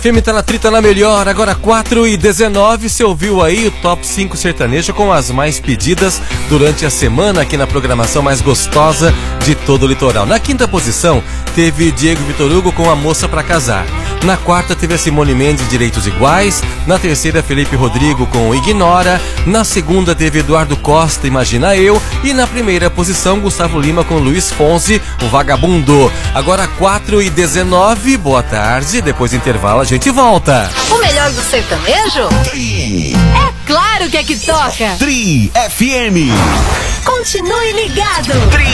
FM tá na trita na melhor, agora 4h19, você ouviu aí o Top 5 sertanejo com as mais pedidas durante a semana aqui na programação mais gostosa de todo o litoral. Na quinta posição teve Diego Vitor Hugo com A Moça Pra Casar. Na quarta teve a Simone Mendes, Direitos Iguais. Na terceira, Felipe Rodrigo com Ignora. Na segunda teve Eduardo Costa, Imagina Eu. E na primeira posição, Gustavo Lima com Luiz Fonsi, O Vagabundo. Agora 4h19, boa tarde, depois do intervalo a gente volta. O melhor do sertanejo? É claro que é que toca. Tri FM. Continue ligado.